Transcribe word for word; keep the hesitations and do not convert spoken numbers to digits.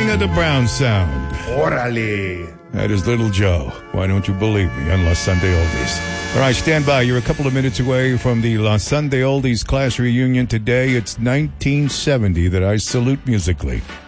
king of the brown sound. Orale. That is Little Joe. Why don't you believe me on La Sunday Oldies? All right, stand by. You're a couple of minutes away from the La Sunday Oldies class reunion today. It's nineteen seventy that I salute musically.